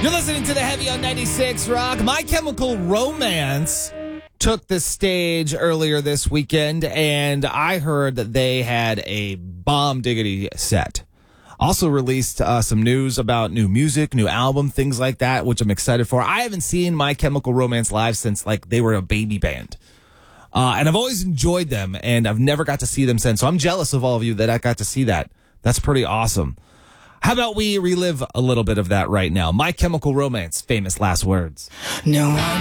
You're listening to The Heavy on 96 Rock. My Chemical Romance took the stage earlier this weekend, and I heard that they had a bomb diggity set. Also released some news about new music, new album, things like that, which I'm excited for. I haven't seen My Chemical Romance live since like they were a baby band. And I've always enjoyed them, and I've never got to see them since. So I'm jealous of all of you that I got to see that. That's pretty awesome. How about we relive a little bit of that right now? My Chemical Romance, famous last words. No one